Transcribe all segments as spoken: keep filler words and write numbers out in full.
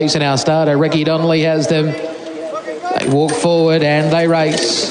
And our starter, Ricky Donnelly, has them. They walk forward and they race.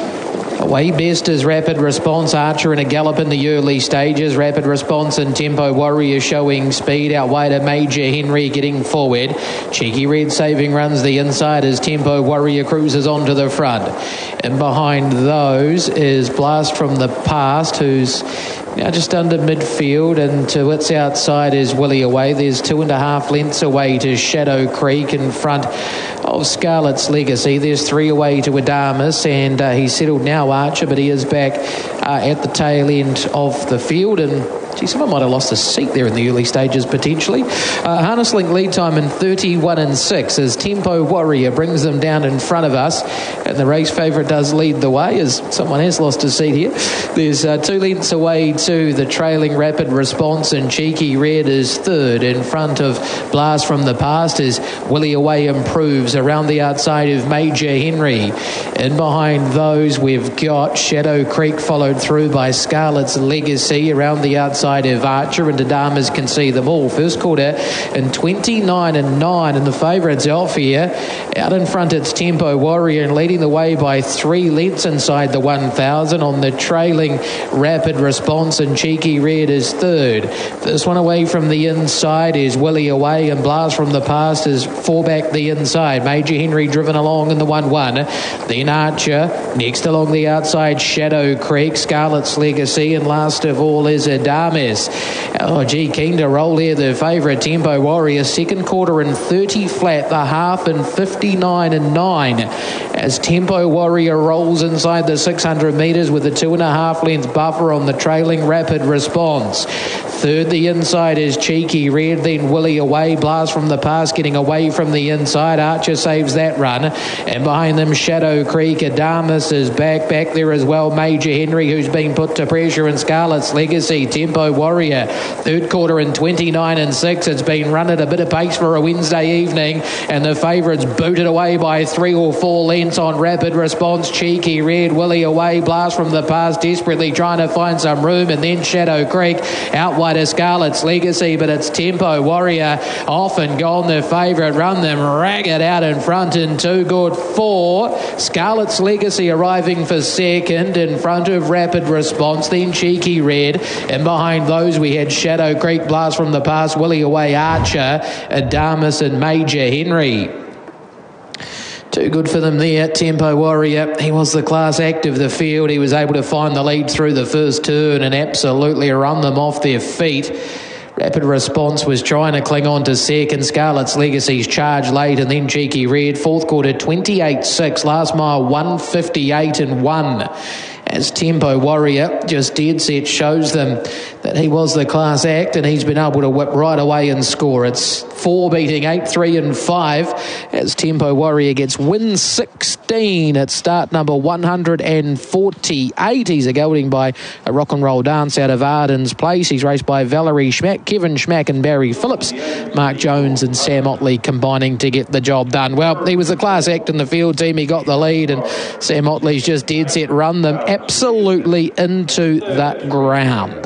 Away best is Rapid Response, Archer in a gallop in the early stages. Rapid Response and Tempo Warrior showing speed. Out wide a Major Henry getting forward. Cheeky Red saving runs the inside as Tempo Warrior cruises onto the front. And behind those is Blast from the Past, who's now just under midfield, and to its outside is Willie Away. There's two and a half lengths away to Shadow Creek in front of Scarlet's Legacy. There's three away to Adamus, and uh, he's settled now, Archer, but he is back uh, at the tail end of the field. And gee, someone might have lost a seat there in the early stages potentially. Uh, Harness Link lead time in thirty-one and six as Tempo Warrior brings them down in front of us, and the race favourite does lead the way as someone has lost a seat here. There's uh, two lengths away to the trailing Rapid Response, and Cheeky Red is third in front of Blast from the Past as Willie Away improves around the outside of Major Henry. And behind those we've got Shadow Creek, followed through by Scarlet's Legacy around the outside of Archer, and Adamas can see them all. First quarter in twenty-nine and nine, and the favourites off here. Out in front it's Tempo Warrior, and leading the way by three lengths inside the one thousand on the trailing Rapid Response, and Cheeky Red is third. This one away from the inside is Willie Away, and Blast from the Past is four back the inside. Major Henry driven along in the one one. Then Archer. Next along the outside, Shadow Creek, Scarlet's Legacy, and last of all is Adamus. Oh, gee, keen to roll here, the favourite, Tempo Warrior. Second quarter in thirty flat, the half in fifty-nine and nine. As Tempo Warrior rolls inside the six hundred metres with a two and a half length buffer on the trailing Rapid Response. Third, the inside is Cheeky Red, then Willie Away. Blast from the Past getting away from the inside. Archer saves that run. And behind them, Shadow Creek. Adamus is back. Back there as well, Major Henry, who's been put to pressure, in Scarlet's Legacy. Tempo Warrior. Third quarter in twenty-nine and six. It's been run at a bit of pace for a Wednesday evening, and the favourites booted away by three or four lengths on Rapid Response. Cheeky Red, Willie Away, Blast from the Past desperately trying to find some room, and then Shadow Creek. Out wide is Scarlet's Legacy, but it's Tempo Warrior off and gone, the favourite. Run them ragged out in front in two good four. Scarlet's Legacy arriving for second in front of Rapid Response, then Cheeky Red, and behind those we had Shadow Creek, Blast from the Past, Willie Away, Archer, Adamus and Major Henry. Too good for them there. Tempo Warrior, he was the class act of the field. He was able to find the lead through the first turn and absolutely run them off their feet. Rapid Response was trying to cling on to second. Scarlet's Legacy's charge late, and then Cheeky Red. Fourth quarter twenty-eight six, last mile one fifty-eight and one. As Tempo Warrior just dead set shows them that he was the class act, and he's been able to whip right away and score. It's four beating eight, three and five as Tempo Warrior gets win sixteen at start number one hundred forty-eight. He's a gelding by a Rock and Roll Dance out of Arden's Place. He's raced by Valerie Schmack, Kevin Schmack and Barry Phillips. Mark Jones and Sam Otley combining to get the job done. Well, he was the class act in the field team. He got the lead, and Sam Otley's just dead set run them absolutely into the ground.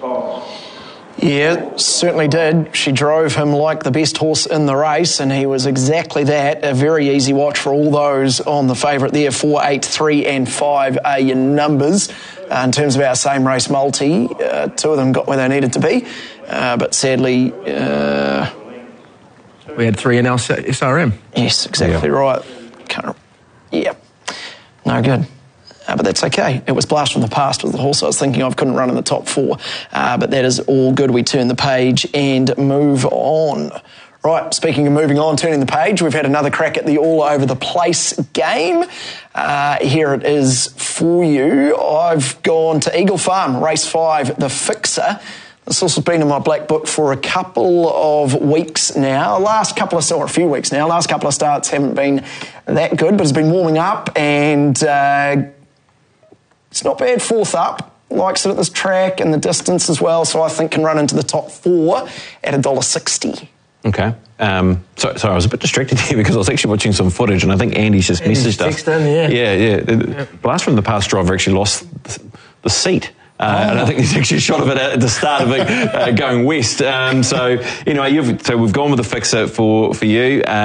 Yeah, certainly did. She drove him like the best horse in the race, and he was exactly that. A very easy watch for all those on the favourite there. Four, eight, three and five are your numbers. Uh, in terms of our same race multi, uh, two of them got where they needed to be, uh, but sadly... Uh, we had three in our S R M. Yes, exactly yeah. right. Can't, yeah, no good. Uh, but that's okay. It was Blast from the Past with the horse I was thinking of, couldn't run in the top four. Uh, but that is all good. We turn the page and move on. Right, speaking of moving on, turning the page, we've had another crack at the all-over-the-place game. Uh, here it is for you. I've gone to Eagle Farm, race five, The Fixer. This horse has been in my black book for a couple of weeks now. Last couple of, or a few weeks now. Last couple of starts haven't been that good, but it's been warming up, and... Uh, It's not bad fourth up, likes it at this track and the distance as well, so I think can run into the top four at one dollar sixty. Okay. Um, so, sorry, I was a bit distracted here because I was actually watching some footage, and I think Andy's just Andy's messaged us. In, yeah. Yeah, yeah. yeah. Blast from the Past driver actually lost the seat Uh, Oh. And I think there's actually a shot of it at the start of it uh, going west. Um, so anyway, you've, so we've gone with the fixer for, for you. Uh,